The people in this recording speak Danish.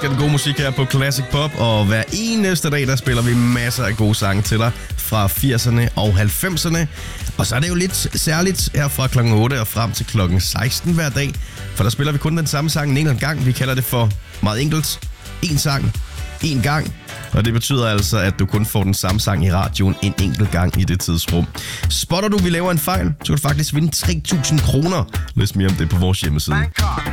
elsker den gode musik her på Classic Pop, og hver eneste dag, der spiller vi masser af gode sange til dig fra 80'erne og 90'erne. Og så er det jo lidt særligt her fra klokken 8 og frem til klokken 16 hver dag, for der spiller vi kun den samme sang en enkelt gang. Vi kalder det for meget enkelt. En sang, en gang. Og det betyder altså, at du kun får den samme sang i radioen en enkelt gang i det tidsrum. Spotter du, vi laver en fejl, så kan du faktisk vinde 3.000 kroner. Læs mere om det på vores hjemmeside.